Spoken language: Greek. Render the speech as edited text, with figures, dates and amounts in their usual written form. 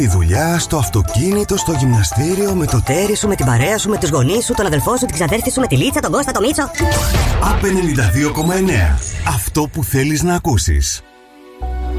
Τη δουλειά, στο αυτοκίνητο, στο γυμναστήριο, με το τέρι σου, με την παρέα σου, με τους γονείς σου, τον αδελφό σου, την ξαδέρφη σου, με τη Λίτσα, τον Κώστα, τον Μίτσο. ΑΠ 92,9. Αυτό που θέλεις να ακούσεις.